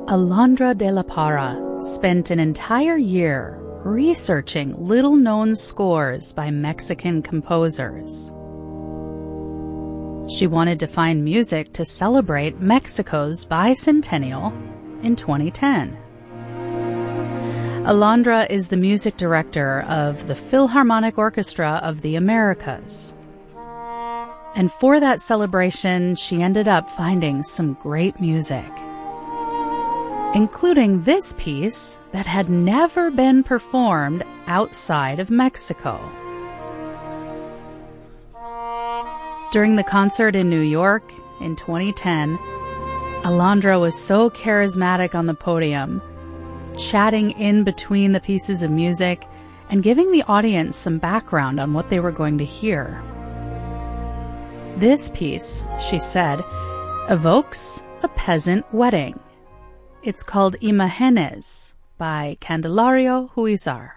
Alondra de la Parra spent an entire year researching little-known scores by Mexican composers. She wanted to find music to celebrate Mexico's bicentennial in 2010. Alondra is the music director of the Philharmonic Orchestra of the Americas. And for that celebration, she ended up finding some great music, including this piece that had never been performed outside of Mexico. During the concert in New York in 2010, Alondra was so charismatic on the podium, chatting in between the pieces of music and giving the audience some background on what they were going to hear. This piece, she said, evokes a peasant wedding. It's called Imágenes by Candelario Huizar.